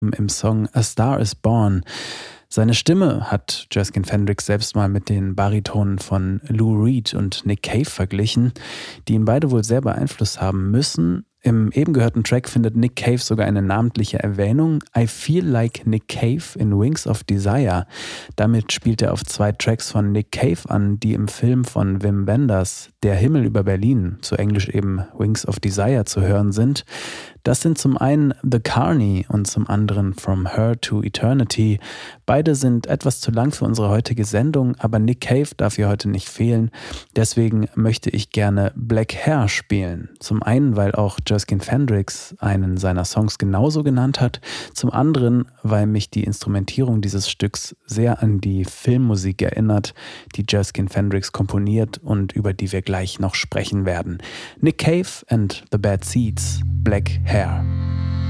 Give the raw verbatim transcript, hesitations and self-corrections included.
im Song A Star Is Born. Seine Stimme hat Jeskin Fendrix selbst mal mit den Baritonen von Lou Reed und Nick Cave verglichen, die ihn beide wohl sehr beeinflusst haben müssen. Im eben gehörten Track findet Nick Cave sogar eine namentliche Erwähnung. I Feel Like Nick Cave in Wings of Desire. Damit spielt er auf zwei Tracks von Nick Cave an, die im Film von Wim Wenders Der Himmel über Berlin, zu Englisch eben Wings of Desire, zu hören sind. Das sind zum einen The Carney und zum anderen From Her to Eternity. Beide sind etwas zu lang für unsere heutige Sendung, aber Nick Cave darf hier heute nicht fehlen. Deswegen möchte ich gerne Black Hair spielen. Zum einen, weil auch Jeskin Fendrix einen seiner Songs genauso genannt hat. Zum anderen, weil mich die Instrumentierung dieses Stücks sehr an die Filmmusik erinnert, die Jeskin Fendrix komponiert und über die wir gleich noch sprechen werden. Nick Cave and the Bad Seeds, Black Hair.